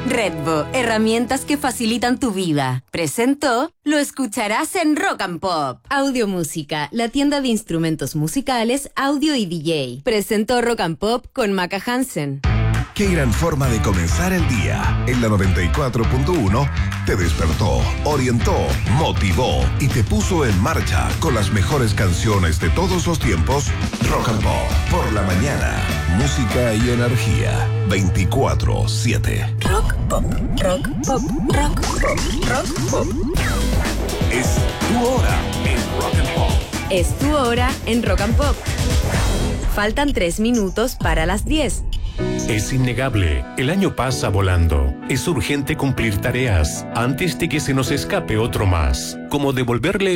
Redbo, herramientas que facilitan tu vida. Presentó Lo escucharás en Rock and Pop. Audio Música, la tienda de instrumentos musicales, audio y DJ. Presentó Rock and Pop con Maca Hansen. Qué gran forma de comenzar el día. En la 94.1 te despertó, orientó, motivó y te puso en marcha con las mejores canciones de todos los tiempos. Rock and Pop por la mañana. Música y energía 24/7. Rock Pop, Rock Pop, Rock Pop, Rock Pop. Es tu hora en Rock and Pop. Es tu hora en Rock and Pop. Faltan 3 minutos para las 10. Es innegable, el año pasa volando. Es urgente cumplir tareas antes de que se nos escape otro más, como devolverle